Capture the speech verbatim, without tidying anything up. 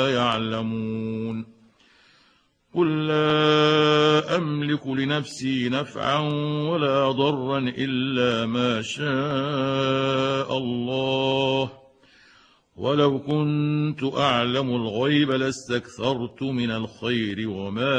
يعلمون قل لا أملك لنفسي نفعا ولا ضرا إلا ما شاء الله ولو كنت أعلم الغيب لاستكثرت من الخير وما